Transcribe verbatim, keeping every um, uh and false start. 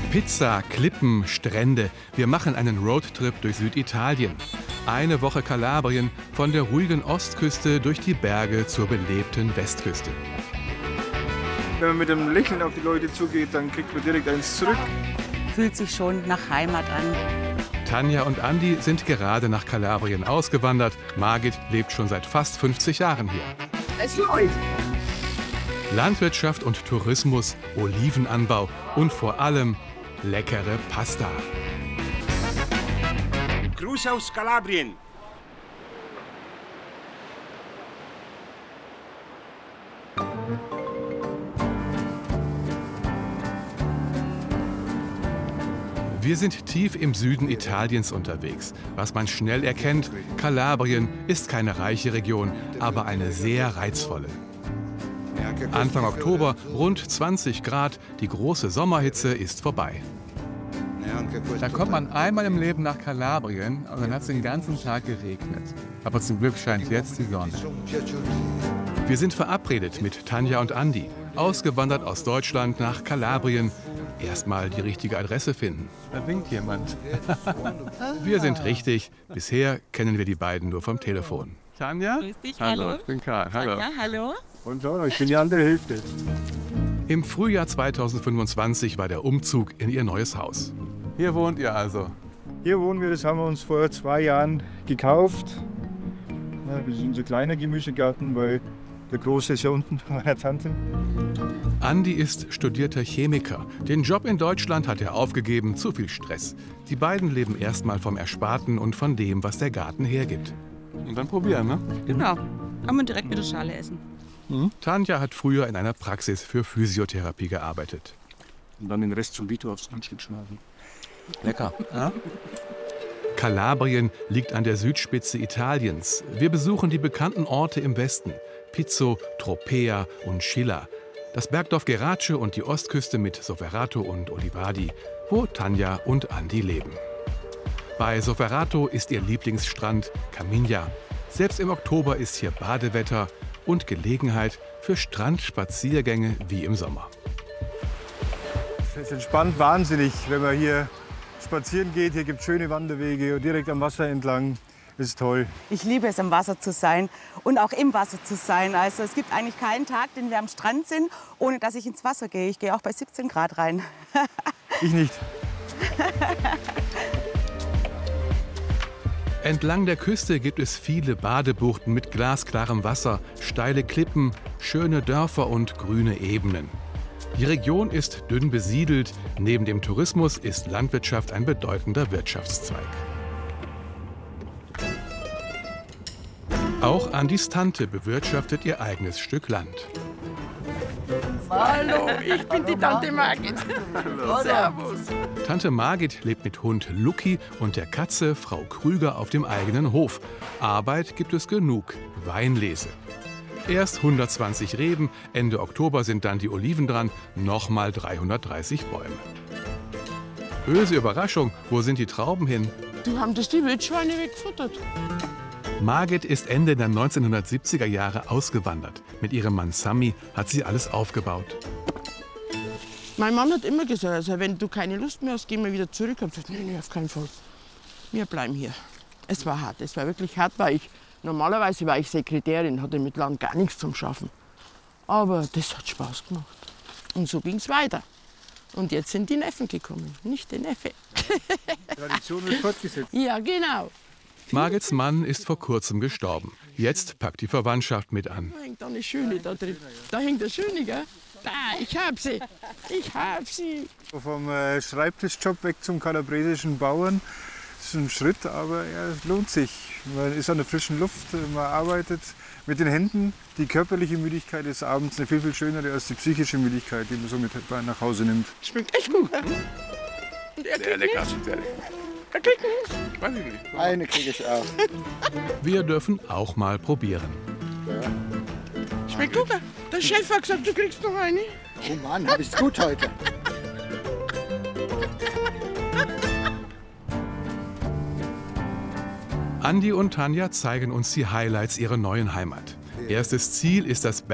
Pizza, Klippen, Strände. Wir machen einen Roadtrip durch Süditalien. Eine Woche Kalabrien, von der ruhigen Ostküste durch die Berge zur belebten Westküste. Wenn man mit einem Lächeln auf die Leute zugeht, dann kriegt man direkt eins zurück. Fühlt sich schon nach Heimat an. Tanja und Andi sind gerade nach Kalabrien ausgewandert. Margit lebt schon seit fast fünfzig Jahren hier. Es läuft. Landwirtschaft und Tourismus, Olivenanbau und vor allem leckere Pasta. Gruß aus Kalabrien. Wir sind tief im Süden Italiens unterwegs. Was man schnell erkennt, Kalabrien ist keine reiche Region, aber eine sehr reizvolle. Anfang Oktober rund zwanzig Grad, die große Sommerhitze ist vorbei. Da kommt man einmal im Leben nach Kalabrien und dann hat es den ganzen Tag geregnet. Aber zum Glück scheint jetzt die Sonne. Wir sind verabredet mit Tanja und Andi, ausgewandert aus Deutschland nach Kalabrien. Erstmal die richtige Adresse finden. Da winkt jemand. Wir sind richtig. Bisher kennen wir die beiden nur vom Telefon. Tanja? Grüß dich, Hallo, hallo. ich bin Karl. Hallo. Ja, hallo. Und so, ich bin die andere Hälfte. Im Frühjahr zweitausendfünfundzwanzig war der Umzug in ihr neues Haus. Hier wohnt ihr also. Hier wohnen wir, das haben wir uns vor zwei Jahren gekauft. Ja, das ist unser kleiner Gemüsegarten, weil der große ist ja unten bei meiner Tante. Andi ist studierter Chemiker. Den Job in Deutschland hat er aufgegeben, zu viel Stress. Die beiden leben erstmal vom Ersparten und von dem, was der Garten hergibt. Und dann probieren, ne? Genau. Kann man direkt mit der Schale essen. Mhm. Tanja hat früher in einer Praxis für Physiotherapie gearbeitet. Und dann den Rest zum Vito aufs Handstück schneiden. Lecker. Ja? Kalabrien liegt an der Südspitze Italiens. Wir besuchen die bekannten Orte im Westen: Pizzo, Tropea und Scilla. Das Bergdorf Gerace und die Ostküste mit Soverato und Olivadi, wo Tanja und Andi leben. Bei Soverato ist ihr Lieblingsstrand Caminha. Selbst im Oktober ist hier Badewetter und Gelegenheit für Strandspaziergänge wie im Sommer. Es entspannt wahnsinnig, wenn man hier spazieren geht. Hier gibt es schöne Wanderwege und direkt am Wasser entlang. Das ist toll. Ich liebe es, am Wasser zu sein und auch im Wasser zu sein. Also es gibt eigentlich keinen Tag, den wir am Strand sind, ohne dass ich ins Wasser gehe. Ich gehe auch bei siebzehn Grad rein. Ich nicht. Entlang der Küste gibt es viele Badebuchten mit glasklarem Wasser, steile Klippen, schöne Dörfer und grüne Ebenen. Die Region ist dünn besiedelt. Neben dem Tourismus ist Landwirtschaft ein bedeutender Wirtschaftszweig. Auch Andis Tante bewirtschaftet ihr eigenes Stück Land. Hallo, ich bin die Tante Margit. Servus. Tante Margit lebt mit Hund Lucky und der Katze Frau Krüger auf dem eigenen Hof. Arbeit gibt es genug, Weinlese. Erst hundertzwanzig Reben, Ende Oktober sind dann die Oliven dran, nochmal dreihundertdreißig Bäume. Böse Überraschung, wo sind die Trauben hin? Du haben das die Wildschweine weggefuttert. Margit ist Ende der neunzehnhundertsiebziger Jahre ausgewandert. Mit ihrem Mann Sammy hat sie alles aufgebaut. Mein Mann hat immer gesagt, also wenn du keine Lust mehr hast, gehen wir wieder zurück. Ich habe gesagt, nein, nee, auf keinen Fall. Wir bleiben hier. Es war hart, es war wirklich hart, weil ich normalerweise war ich Sekretärin, hatte mit Land gar nichts zum Schaffen. Aber das hat Spaß gemacht. Und so ging es weiter. Und jetzt sind die Neffen gekommen, nicht der Neffe. Tradition wird fortgesetzt. Ja, genau. Margits Mann ist vor kurzem gestorben. Jetzt packt die Verwandtschaft mit an. Da hängt eine schöne da drin. Da hängt eine schöne, gell? Da, ich hab sie. Ich hab sie. Vom äh, Schreibtischjob weg zum kalabresischen Bauern. Das ist ein Schritt, aber ja, es lohnt sich. Man ist an der frischen Luft, man arbeitet mit den Händen. Die körperliche Müdigkeit ist abends eine viel, viel schönere als die psychische Müdigkeit, die man so mit nach Hause nimmt. Schmeckt echt gut. Und er Sehr lecker, sehr lecker. Er kriegt nichts. Weiß ich nicht. Eine kriege ich auch. Wir dürfen auch mal probieren. Schmeckt gut. Der Chef hat gesagt, du kriegst noch eine. Oh Mann, hab ich's gut heute. Andi und Tanja zeigen uns die Highlights ihrer neuen Heimat. Erstes Ziel ist das